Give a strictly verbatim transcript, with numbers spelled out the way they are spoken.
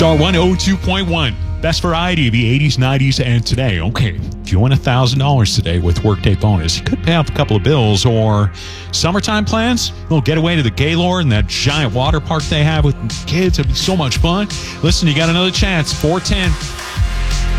Star one oh two point one. Best variety of the eighties, nineties, and today. Okay, if you win one thousand dollars today with Workday bonus, you could pay off a couple of bills. Or summertime plans, a little getaway to the Gaylord and that giant water park they have with kids. It'd be so much fun. Listen, you got another chance. four ten